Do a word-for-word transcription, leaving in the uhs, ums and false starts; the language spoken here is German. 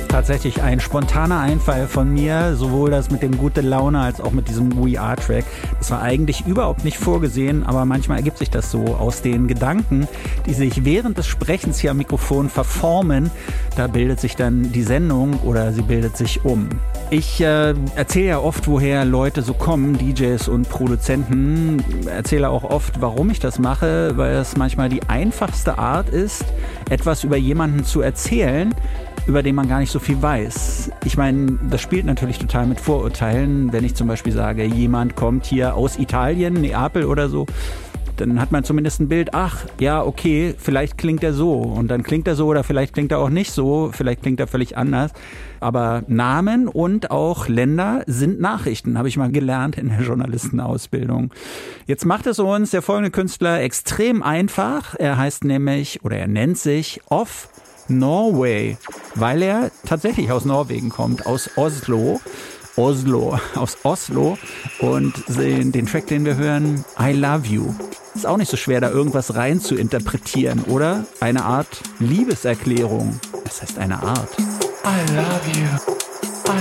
ist tatsächlich ein spontaner Einfall von mir, sowohl das mit dem Gute Laune als auch mit diesem We Are Track. Das war eigentlich überhaupt nicht vorgesehen, aber manchmal ergibt sich das so aus den Gedanken, die sich während des Sprechens hier am Mikrofon verformen. Da bildet sich dann die Sendung oder sie bildet sich um. Ich äh, erzähle ja oft, woher Leute so kommen, D Js und Produzenten. Erzähle auch oft, warum ich das mache, weil es manchmal die einfachste Art ist, etwas über jemanden zu erzählen, über den man gar nicht so viel weiß. Ich meine, das spielt natürlich total mit Vorurteilen. Wenn ich zum Beispiel sage, jemand kommt hier aus Italien, Neapel oder so, dann hat man zumindest ein Bild, ach, ja, okay, vielleicht klingt er so und dann klingt er so oder vielleicht klingt er auch nicht so, vielleicht klingt er völlig anders. Aber Namen und auch Länder sind Nachrichten, habe ich mal gelernt in der Journalistenausbildung. Jetzt macht es uns der folgende Künstler extrem einfach. Er heißt nämlich, oder er nennt sich Off Norway, weil er tatsächlich aus Norwegen kommt, aus Oslo. Oslo, aus Oslo und den Track, den wir hören, I Love You. Ist auch nicht so schwer, da irgendwas rein zu interpretieren, oder? Eine Art Liebeserklärung. Das heißt eine Art. I love you.